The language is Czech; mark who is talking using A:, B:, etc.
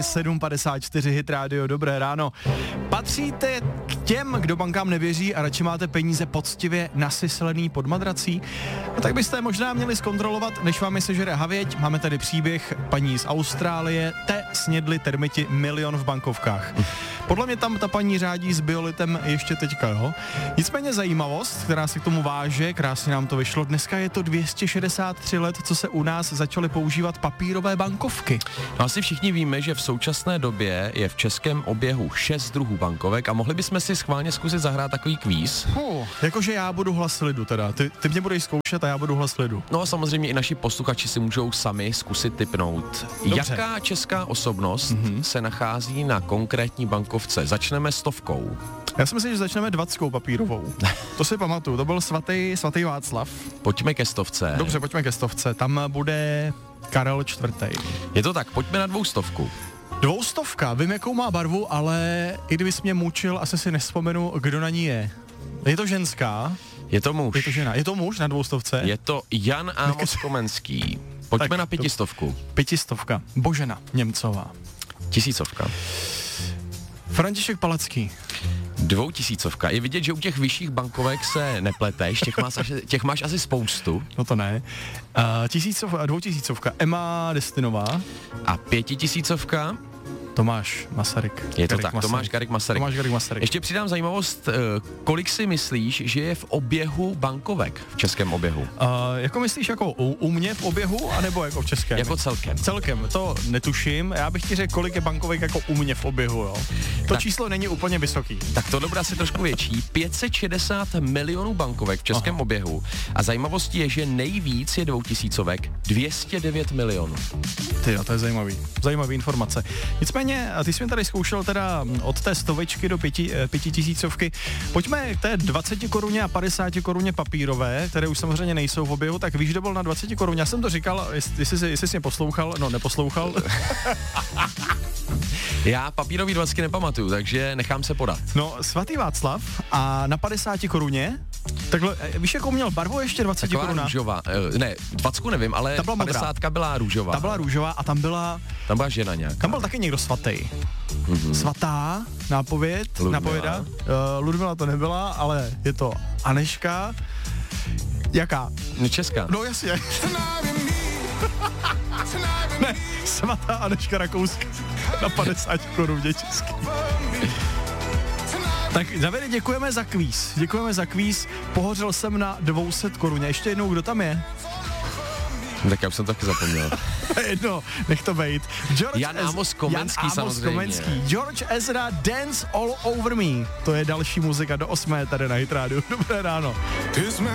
A: 7:54 Hit Radio, dobré ráno. Patříte k těm, kdo bankám nevěří a radši máte peníze poctivě nasyslený pod madrací? No tak byste možná měli zkontrolovat, než vám je sežere havěť. Máme tady příběh paní z Austrálie, snědli termiti 1 milion v bankovkách. Podle mě tam ta paní řádí s biolitem ještě teďka, jo? Nicméně zajímavost, která se k tomu váže, krásně nám to vyšlo, dneska je to 263 let, co se u nás začaly používat papírové bankovky.
B: No asi všichni víme, že v současné době je v českém oběhu 6 druhů bankovek a mohli bychom si schválně zkusit zahrát takový kvíz.
A: Jakože já budu hlas lidu teda, ty mě budeš zkoušet a já budu hlas lidu.
B: No a samozřejmě i naši posluchači si můžou sami zkusit tipnout.
A: Dobře.
B: Jaká česká osobnost se nachází na konkrétní bankovce? Začneme 100.
A: Já si myslím, že začneme 20 papírovou. To si pamatuju, to byl svatý Václav.
B: Pojďme ke 100.
A: Dobře, pojďme ke 100. Tam bude Karel IV.
B: Je to tak, pojďme na 200.
A: 200, vím, jakou má barvu, ale i kdybys mě mučil, asi si nevzpomenu, kdo na ní je. Je to ženská?
B: Je to muž.
A: Je to žena. Je to muž na 200?
B: Je to Jan Amos Komenský. Pojďme tak, na 500.
A: 500. Božena Němcová.
B: 1000.
A: František Palacký.
B: 2000. Je vidět, že u těch vyšších bankovek se nepleteš, těch máš asi spoustu.
A: No to ne. 2000. Emma Destinová.
B: A 5000.
A: Tomáš Masaryk.
B: Je to tak, Tomáš Garrigue Masaryk. Ještě přidám zajímavost, kolik si myslíš, že je v oběhu bankovek, v českém oběhu?
A: Jako myslíš jako u mě v oběhu, anebo jako v českém?
B: Jako celkem.
A: Celkem, to netuším. Já bych ti řekl, kolik je bankovek jako u mě v oběhu, jo. To číslo není úplně vysoký.
B: Tak to bude asi trošku větší. 560 milionů bankovek v českém oběhu. A zajímavostí je, že nejvíc je 2000, 209 milionů.
A: Tyjo, to je zajímavý informace. Nicméně, a ty jsi mi tady zkoušel teda od té 100 do 5000. Pojďme k té 20 koruně a 50 koruně papírové, které už samozřejmě nejsou v oběhu, tak víš, kdo byl na 20 koruně? Já jsem to říkal, jestli jsi mě poslouchal, no neposlouchal.
B: Já papírový 20 nepamatuju, takže nechám se podat.
A: No, svatý Václav a na 50 koruně, takhle, víš, jakou měl barvu ještě 20 koruna?
B: Taková růžová, ne, 20 nevím, ale 50 byla růžová.
A: Ta byla růžová a tam byla
B: žena nějaká.
A: Tam byl taky někdo svatý. Svatá, nápověda. Ludmila to nebyla, ale je to Aneška. Jaká?
B: Česká.
A: No jasně. Ne, svatá Aneška Rakouska na 50 korun český. Tak Davide, děkujeme za kvíz. Pohořel jsem na 200 koruně. Ještě jednou, kdo tam je?
B: Tak já už jsem taky zapomněl.
A: Jedno, nech to bejt.
B: Jan Amos Komenský samozřejmě.
A: George Ezra, Dance All Over Me. To je další muzika do 8. tady na Hit Radio. Dobré ráno.